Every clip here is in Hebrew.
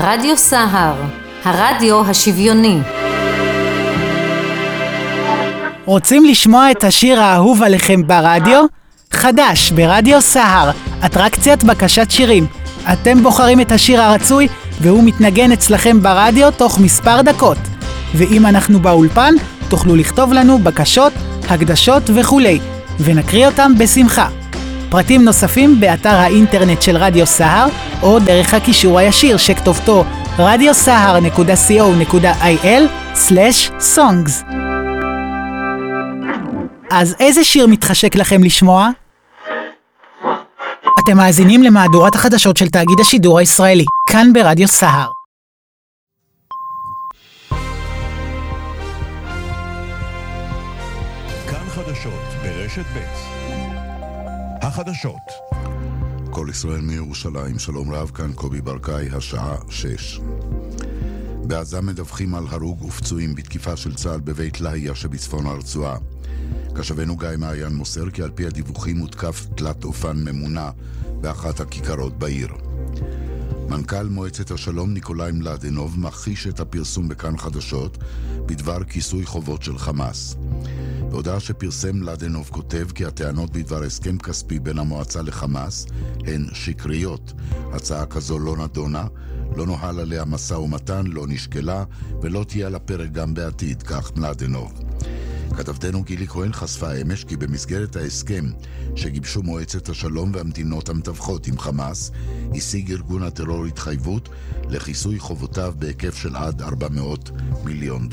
רדיו סהר, הרדיו השוויוני. רוצים לשמוע את השיר האהוב עליכם ברדיו? חדש ברדיו סהר, אטרקציית בקשת שירים. אתם בוחרים את השיר הרצוי והוא מתנגן אצלכם ברדיו תוך מספר דקות. ואם אנחנו באולפן, תוכלו לכתוב לנו בקשות, הקדשות וכולי, ונקריא אותם בשמחה. פרטים נוספים באתר האינטרנט של רדיו סהר, או דרך הקישור הישיר שכתובתו radiosahar.co.il/songs. אז איזה שיר מתחשק לכם לשמוע? אתם מאזינים למהדורת החדשות של תאגיד השידור הישראלי, כאן ברדיו סהר. כאן חדשות ברשת ב'. החדשות. כל ישראל מירושלים, שלום רב, כאן קובי ברקאי, השעה 6. בעזה מדווחים על הרוג ופצועים בתקיפה של צה"ל בבית לאהיה שבצפון הרצועה. קשבנו גיא מעיין מוסר כי על פי הדיווחים הותקף תלת אופן ממונה באחת הכיכרות בעיר. מנכ"ל מועצת השלום ניקולאי מלדנוב מכחיש את הפרסום בכאן חדשות בדבר כיסוי חובות של חמאס. בהודעה שפרסם מלדנוב כותב כי הטענות בדבר הסכם כספי בין המועצה לחמאס הן שקריות. הצעה כזו לא נדונה, לא נוהל עליה משא ומתן, לא נשקלה ולא תהיה על הפרק גם בעתיד, כך מלדנוב. כתבתנו גילי כהן חשפה אמש כי במסגרת ההסכם שגיבשו מועצת השלום והמדינות המתווכות עם חמאס, השיג ארגון הטרור התחייבות לכיסוי חובותיו בהיקף של עד $400 מיליון.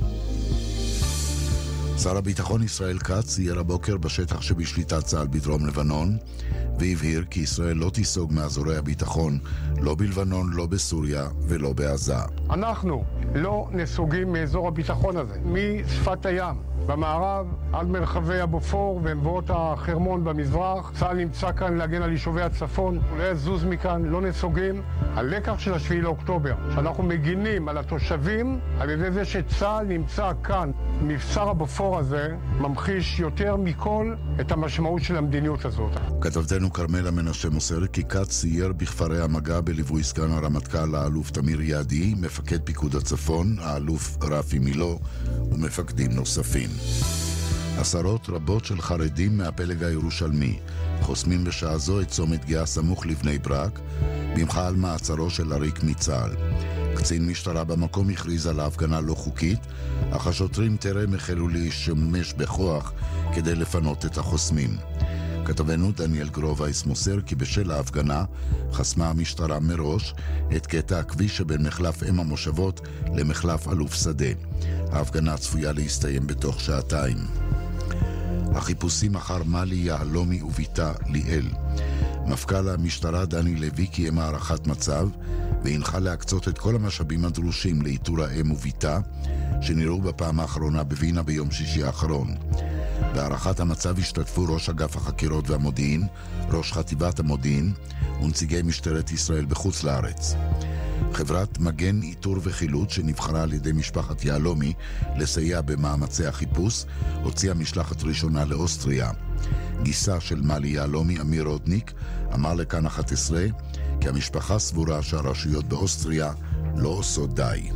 שר הביטחון ישראל כץ יהיה הבוקר בשטח שבשליטת צה"ל בדרום לבנון, והבהיר כי ישראל לא תיסוג מאזורי הביטחון, לא בלבנון, לא בסוריה ולא בעזה. אנחנו לא נסוגים מאזור הביטחון הזה, משפת הים במערב עד מרחבי הבופור ומבואות החרמון במזרח. צה"ל נמצא כאן להגן על יישובי הצפון, הוא לא יזוז מכאן, לא נסוגים. הלקח של 7 לאוקטובר, שאנחנו מגינים על התושבים על ידי זה שצה"ל נמצא כאן. מבצר הבופור הזה ממחיש יותר מכל את המשמעות של המדיניות הזאת. כתבתנו כרמלה מנשה מוסר כי כץ סייר בכפרי המגע בליווי סגן הרמטכ"ל האלוף תמיר יעדי, מפקד פיקוד הצפון, האלוף רפי מילו ומפקדים נוספים. עשרות רבות של חרדים מהפלג הירושלמי חוסמים בשעה זו את צומת גאה סמוך לבני ברק במחאה על מעצרו של אריק מצה"ל. קצין משטרה במקום הכריז על ההפגנה לא חוקית, אך השוטרים טרם החלו להשתמש בכוח כדי לפנות את החוסמים. כתבנו דניאל גרובייס מוסר כי בשל ההפגנה חסמה המשטרה מראש את קטע הכביש שבין מחלף אם המושבות למחלף אלוף שדה. ההפגנה צפויה להסתיים בתוך שעתיים. החיפושים אחר מלי יהלומי וביתה ליאל. מפכ"ל המשטרה דני לוי קיים הערכת מצב והנחה להקצות את כל המשאבים הדרושים לאיתור האם וביתה שנראו בפעם האחרונה בווינה ביום שישי האחרון. בהערכת המצב השתתפו ראש אגף החקירות והמודיעין, ראש חטיבת המודיעין ונציגי משטרת ישראל בחוץ לארץ. חברת מגן איתור וחילוץ שנבחרה על ידי משפחת יהלומי לסייע במאמצי החיפוש הוציאה משלחת ראשונה לאוסטריה. גיסה של מלי יהלומי אמיר רודניק אמר לכאן 11 כי המשפחה סבורה שהרשויות באוסטריה לא עושות די.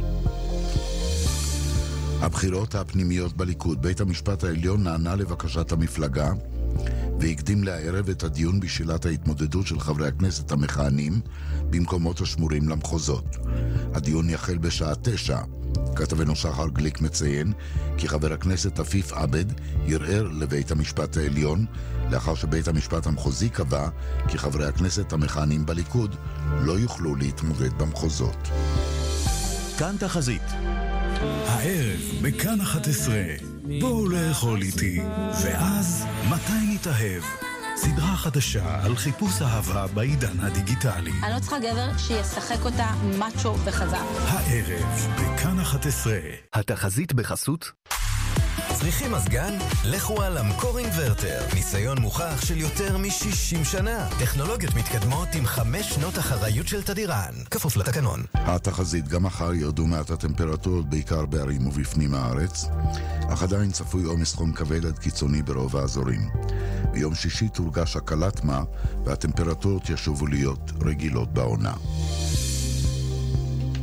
הבחירות הפנימיות בליכוד, בית המשפט העליון נענה לבקשת המפלגה והקדים לערב את הדיון בשאלת ההתמודדות של חברי הכנסת המכהנים במקומות השמורים למחוזות. הדיון יחל בשעה 9. כתבנו שחר גליק מציין כי חבר הכנסת עפיף עבד ירער לבית המשפט העליון לאחר שבית המשפט המחוזי קבע כי חברי הכנסת המכהנים בליכוד לא יוכלו להתמודד במחוזות. כאן תחזית. הערב בכאן 11, בואו לאכול איתי, ואז מתי נתאהב? סדרה חדשה על חיפוש אהבה בעידן הדיגיטלי. אני לא צריכה גבר שישחק אותה מאצ'ו וחזק. הערב בכאן 11. התחזית בחסות צריכים מזגן? לכו על אמקור אינברטר. ניסיון מוכח של יותר מ-60 שנה. טכנולוגיות מתקדמות עם 5 שנות אחריות של תדירן. כפוף לתקנון. התחזית גם מחר ירדו מעט הטמפרטורות בעיקר בערים ובפנים הארץ, אך עדיין צפוי עומס חום כבד עד קיצוני ברוב האזורים. ביום שישי תורגש הקלת מה והטמפרטורות ישובו להיות רגילות בעונה.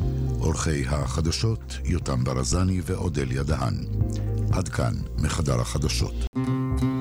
עורכי החדשות יותם ברזני ואודליה דהן. עד כאן מחדר החדשות.